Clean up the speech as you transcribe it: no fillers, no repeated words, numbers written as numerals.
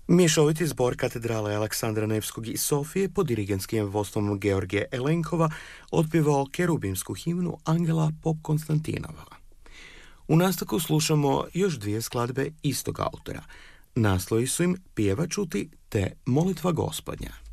Mješoviti zbor katedrale Aleksandra Nevskog i Sofije pod dirigentskim vodstvom Georgije Elenkova otpjevao kerubimsku himnu Angela Pop Konstantinova. U nastavku slušamo još dvije skladbe istog autora. Naslovi su im Pjeva čuti te Molitva Gospodnja.